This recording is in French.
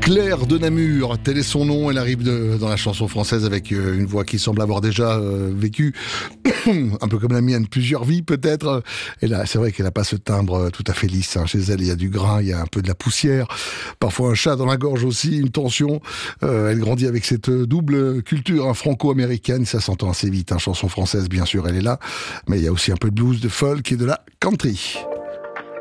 Claire de Namur, tel est son nom. Elle arrive dans la chanson française avec une voix qui semble avoir déjà vécu, un peu comme la mienne, plusieurs vies peut-être. Et là, c'est vrai qu'elle n'a pas ce timbre tout à fait lisse. Chez elle, il y a du grain, il y a un peu de la poussière, parfois un chat dans la gorge aussi, une tension. Elle grandit avec cette double culture franco-américaine, ça s'entend assez vite. Chanson française, bien sûr, elle est là, mais il y a aussi un peu de blues, de folk et de la country.